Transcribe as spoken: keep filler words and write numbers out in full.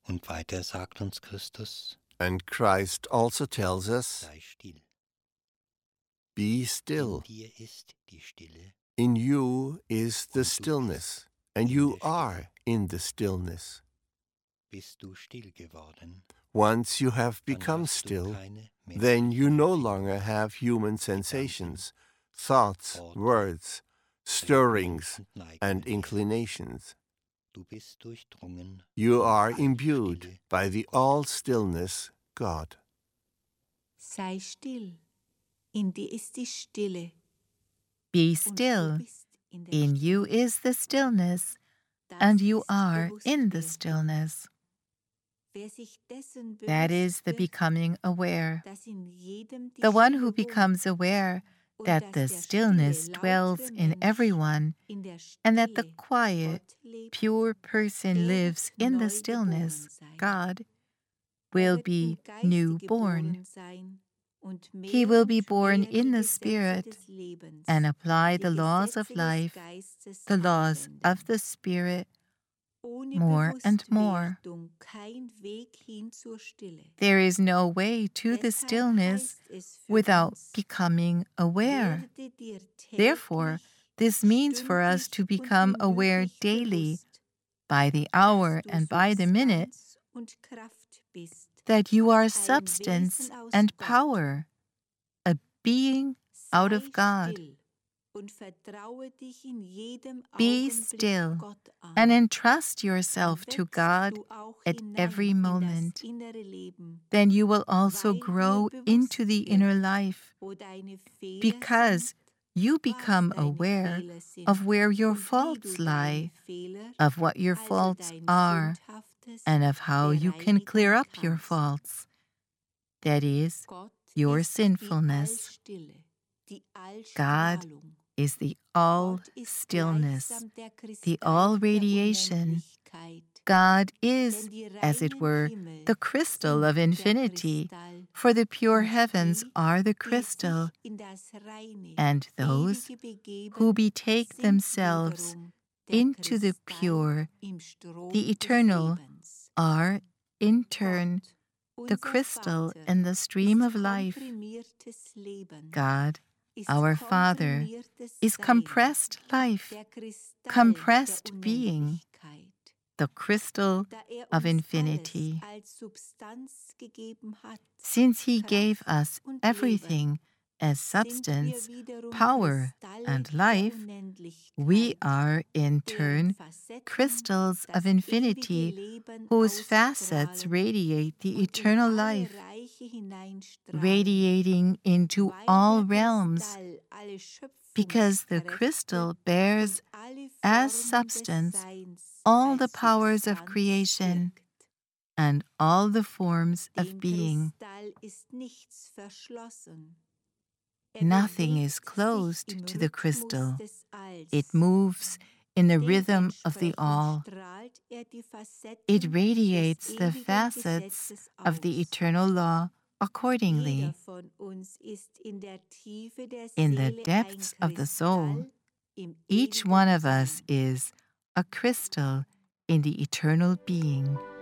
Und weiter sagt uns Christus, And Christ also tells us, sei still. be In still. dir ist die Stille. In you is the Und du stillness, bist and in you der Stille. are in the stillness. Bist du still geworden, Once you have dann become hast du still, keine then you menschlichen no Empfindungen, longer have human sensations, thoughts, Worte, words, stirrings, Regungen und Neigungen and mehr. inclinations. Du bist durchdrungen You von are der imbued Allstille by the Gottes. all-stillness God. Sei still, in dir ist die Stille. Be Und still. du bist in der In you Stille. is the stillness, Das and you ist are in the Bewusstwerden. stillness. Wer sich dessen That bewusst is the wird, becoming aware. dass in jedem die The one who Stille wohnt becomes aware und that dass the der stillness stille, dwells lautere in Mensch everyone, in der and that the Stille quiet, Gott lebt, pure person der lives wird in the neu stillness, geboren sein. God, Er will wird be im Geiste new born. geboren sein und He mehr will und be born mehr in die the Gesetze Spirit des Lebens, and apply die the laws of Gesetze des life, Geistes the laws anwenden. of the Spirit, Ohne more and more. Bewusstwerdung kein Weg hin zur Stille. There is no way to the Deshalb stillness heißt es für without uns, becoming aware. werde dir Therefore, täglich, this means for us to stündlich und become aware minütlich daily, bewusst, by the hour dass du and by the minute, Substanz und Kraft bist, that you are ein substance Wesen aus and Gott. power, a being out Sei of God. still und vertraue dich in jedem Be Augenblick still Gott an. and entrust Dann yourself to wächst God du auch at hinein every in moment. das innere Leben, Then you will also weil dir grow bewusst into the wird, inner life, wo deine Fehler because sind, you was become deine aware Fehler sind of where your und wie du faults deine lie, Fehler, of what your also faults dein are, Sündhaftes, and of how you can clear bereinigen up your kannst. faults. That is, Gott your ist die sinfulness. Allstille, die God Allstrahlung. is the all Gott ist stillness, gleichsam der the Kristall all der radiation. Unendlichkeit. God is, Denn die as it reinen were, Himmel the crystal sind of der infinity, Kristall, for the pure und heavens die, are the die crystal, sich in das reine, and those ewige begeben, who betake sind themselves wiederum der into the Kristall pure, im Strom the des eternal, Lebens. are, in turn, Gott, the unser crystal Vater, in the stream ist of life. komprimiertes Leben, God, ist our Father, komprimiertes is Sein, compressed life, der Kristall compressed der being, Unendlichkeit. the crystal Da er of uns infinity. alles als Substanz gegeben hat, Since He Kraft gave us und everything Leben, as sind wir substance, wiederum power, Kristalle and der life, Unendlichkeit, we are in deren turn Facetten crystals das of ewige infinity, Leben whose facets ausstrahlen radiate the und in eternal alle life, Reiche hineinstrahlen, radiating into weil all der realms, Kristall alle because the Schöpfungskräfte crystal bears und alle as Formen des substance Seins all the als powers of Substanz creation birgt. and all the forms of Dem being. Kristall ist nichts verschlossen. Er Nothing bewegt is sich closed im to the Rhythmus crystal. des Alls. It moves in the rhythm of the Dementsprechend all. strahlt er die Facetten It des radiates the ewigen facets Gesetzes of the aus. eternal law accordingly. Jeder von uns ist in der Tiefe der In the Seele depths ein of the soul, Kristall im each ewigen one of us Sein. is a crystal in the eternal being.